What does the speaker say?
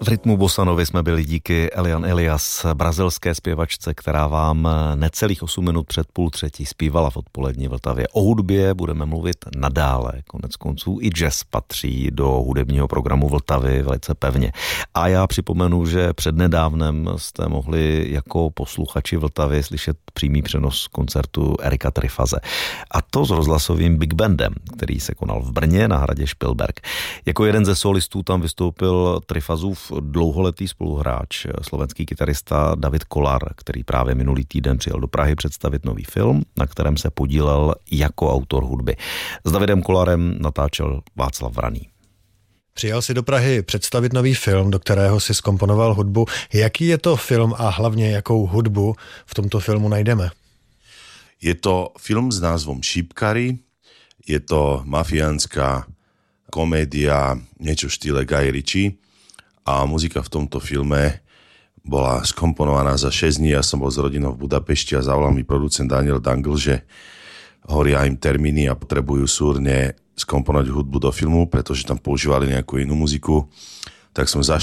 V rytmu bosanovy jsme byli díky Elian Elias, brazilské zpěvačce, která vám necelých 8 minut před 2:30 zpívala v odpolední Vltavě. O hudbě budeme mluvit nadále. Konec konců i jazz patří do hudebního programu Vltavy velice pevně. A já připomenu, že přednedávnem jste mohli jako posluchači Vltavy slyšet přímý přenos koncertu Erika Trifaze. A to s rozhlasovým Big Bandem, který se konal v Brně na hradě Špilberk. Jako jeden ze solistů tam vystoupil Trifazův dlouholetý spoluhráč, slovenský kytarista David Kolar, který právě minulý týden přijel do Prahy představit nový film, na kterém se podílel jako autor hudby. S Davidem Kolarem natáčel Václav Vraný. Přijel si do Prahy představit nový film, do kterého si zkomponoval hudbu. Jaký je to film a hlavně jakou hudbu v tomto filmu najdeme? Je to film s názvom Šípkari, je to mafiánska komédia, niečo v štýle Guy Ritchie a muzika v tomto filme bola skomponovaná za 6 dní. Ja som bol s rodinou v Budapešti a zavolal mi producent Daniel Dangl, že horia im termíny a potrebujú súrne skomponovať hudbu do filmu, pretože tam používali nejakú inú muziku. Tak som